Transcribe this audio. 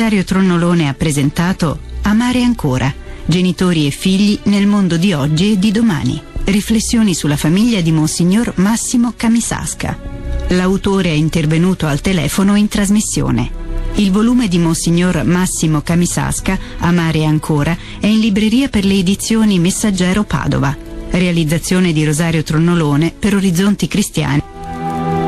Rosario Tronnolone ha presentato Amare ancora, genitori e figli nel mondo di oggi e di domani. Riflessioni sulla famiglia di Monsignor Massimo Camisasca. L'autore è intervenuto al telefono in trasmissione. Il volume di Monsignor Massimo Camisasca, Amare ancora, è in libreria per le edizioni Messaggero Padova. Realizzazione di Rosario Tronnolone per Orizzonti Cristiani.